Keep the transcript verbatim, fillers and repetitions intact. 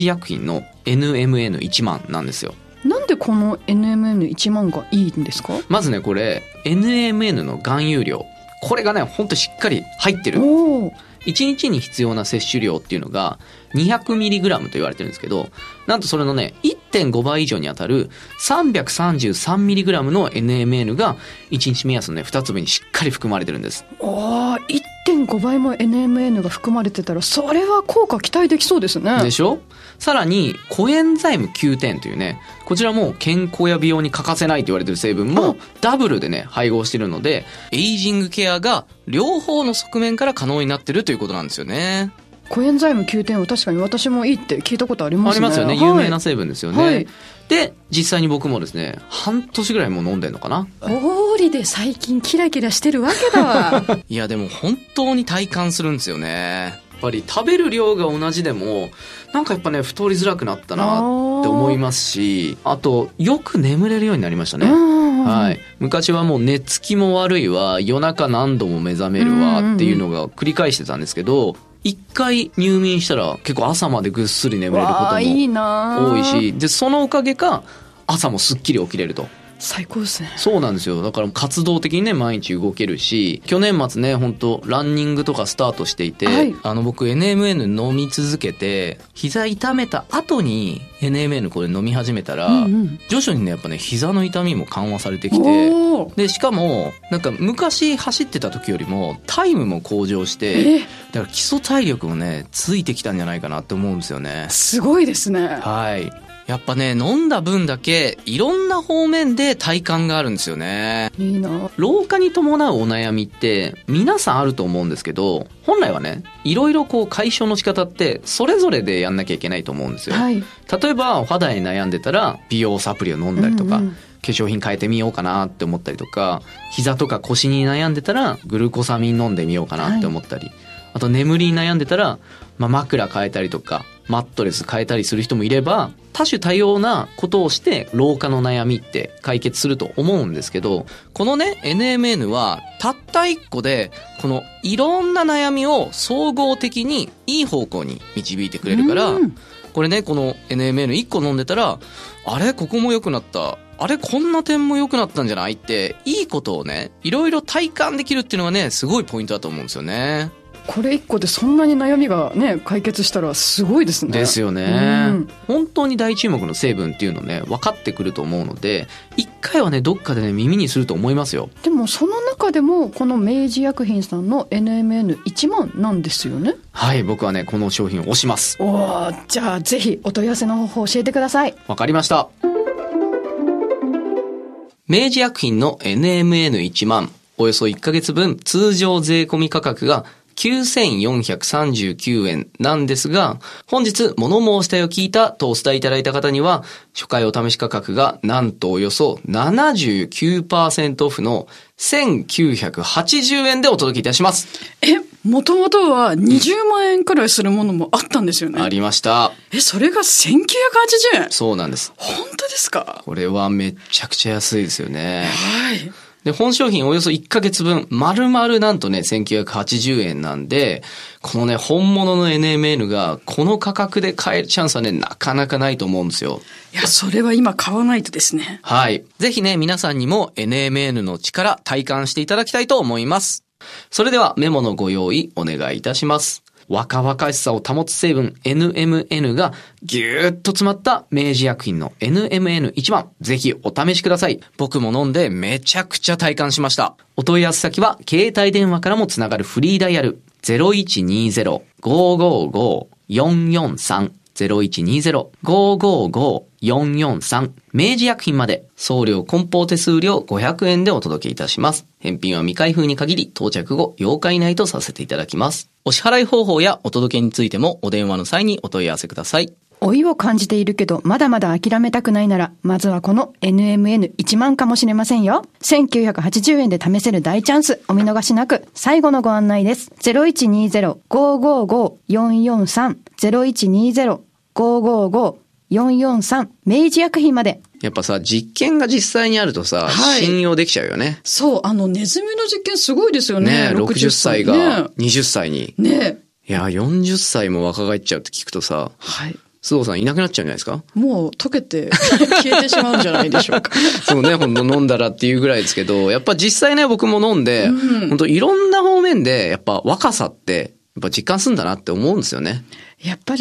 医薬品の エヌエムエヌいちまん なんですよ。 なんでこの エヌエムエヌいちまんがいいんですか？ まずねこれ エヌエムエヌ の含有量、これがねほんとしっかり入ってる。 おー、 いちにちに必要な摂取量っていうのが にひゃくミリグラム と言われてるんですけど、なんとそれのね いってんご 倍以上にあたる さんびゃくさんじゅうさんミリグラム の エヌエムエヌ がいちにち目安のねに粒にしっかり含まれてるんです。 おー、いってんご 倍も エヌエムエヌ が含まれてたらそれは効果期待できそうですね。 でしょ。さらにコエンザイムきゅうてんというね、こちらも健康や美容に欠かせないと言われてる成分もダブルでね配合してるので、エイジングケアが両方の側面から可能になってるということなんですよね。 コエンザイムきゅうてんは確かに私もいいって聞いたことありますね。 ありますよね、有名な成分ですよね、 はい、 で実際に僕もですね半年ぐらいもう飲んでんのかな。 道理で最近キラキラしてるわけだわいやでも本当に体感するんですよね。やっぱり食べる量が同じでもなんかやっぱね太りづらくなったなって思いますし、あとよく眠れるようになりましたね。はい、昔はもう寝つきも悪いわ、夜中何度も目覚めるわっていうのが繰り返してたんですけど、一回入眠したら結構朝までぐっすり眠れることも多いし、でそのおかげか朝もすっきり起きれると。 最高ですね。 そうなんですよ。だから活動的にね毎日動けるし、去年末ね本当ランニングとかスタートしていて、はい、あの僕 エヌエムエヌ 飲み続けて膝痛めた後に エヌエムエヌ これ飲み始めたら、うんうん、徐々にねやっぱね膝の痛みも緩和されてきて、でしかもなんか昔走ってた時よりもタイムも向上して、だから基礎体力もねついてきたんじゃないかなって思うんですよね。 すごいですね。 はい、やっぱね飲んだ分だけいろんな方面で体感があるんですよね。 いいな。 老化に伴うお悩みって皆さんあると思うんですけど、本来はねいろいろこう解消の仕方ってそれぞれでやんなきゃいけないと思うんですよ、はい、例えばお肌に悩んでたら美容サプリを飲んだりとか、うんうん、化粧品変えてみようかなって思ったりとか、膝とか腰に悩んでたらグルコサミン飲んでみようかなって思ったり、はい、あと眠りに悩んでたら、まあ、枕変えたりとかマットレス変えたりする人もいれば、多種多様なことをして老化の悩みって解決すると思うんですけど、このね エヌエムエヌ はたったいっこでこのいろんな悩みを総合的にいい方向に導いてくれるから、これねこの エヌエムエヌいっこ飲んでたら、あれここも良くなった、あれこんな点も良くなったんじゃないって、いいことをねいろいろ体感できるっていうのがねすごいポイントだと思うんですよね。 これ一個でそんなに悩みがね解決したらすごいですね。 ですよね、うん、本当に大注目の成分っていうのね分かってくると思うので、一回はねどっかでね耳にすると思いますよ。 でもその中でもこの明治薬品さんの エヌエムエヌいちまん なんですよね。 はい、僕はねこの商品を推します。 おー、じゃあぜひお問い合わせの方法教えてください。 わかりました。明治薬品の エヌエムエヌいちまん、およそいっかげつぶん通常税込み価格がきゅうせんよんひゃくさんじゅうきゅうえんなんですが、本日物申したいを聞いたとお伝えいただいた方には、初回お試し価格がなんとおよそ ななじゅうきゅうパーセント オフのせんきゅうひゃくはちじゅうえんでお届けいたします。 え、もともとはにじゅうまんえんくらいするものもあったんですよね。 ありました。 え、それがせんきゅうひゃくはちじゅうえん。 そうなんです。 本当ですか？ これはめちゃくちゃ安いですよね。 はい。 で、本商品およそいっかげつぶん、丸々なんとね、せんきゅうひゃくはちじゅうえんなんで、このね、本物の エヌエムエヌ がこの価格で買えるチャンスはね、なかなかないと思うんですよ。 いや、それは今買わないとですね。 はい。ぜひね、皆さんにも エヌエムエヌ の力体感していただきたいと思います。それではメモのご用意お願いいたします。若々しさを保つ成分 エヌエムエヌ がぎゅーっと詰まった明治薬品の エヌエムエヌいちまん、ぜひお試しください。僕も飲んでめちゃくちゃ体感しました。お問い合わせ先は携帯電話からもつながるフリーダイヤル ゼロいちにゼロ ごーごーごー よんよんさん ゼロいちにゼロ ごーごーごー よんよんさん、明治薬品まで。送料梱包手数料ごひゃくえんでお届けいたします。返品は未開封に限り到着後ようか以内とさせていただきます。お支払い方法やお届けについてもお電話の際にお問い合わせください。 老いを感じているけどまだまだ諦めたくないなら、まずはこの エヌエムエヌいちまんかもしれませんよ。せんきゅうひゃくはちじゅうえんで試せる大チャンス、お見逃しなく。最後のご案内です。ゼロいちにゼロ ごーごーごー よんよんさん ゼロいちにゼロ ごーごーごー よんよんさん、明治薬品まで。 やっぱさ、実験が実際にあるとさ、はい、信用できちゃうよね。 そう、あのネズミの実験すごいですよね。 ね、ろくじゅっさいがにじゅっさいに。 ね。 いや、よんじゅっさいも若返っちゃうって聞くとさ、 はい。 須藤さんいなくなっちゃうんじゃないですか？ もう溶けて消えてしまうんじゃないでしょうか。 そうね、ほんと飲んだらっていうぐらいですけど、やっぱ実際ね、僕も飲んで、うん、本当いろんな方面で、やっぱ若さって、やっぱ実感するんだなって思うんですよね。 やっぱり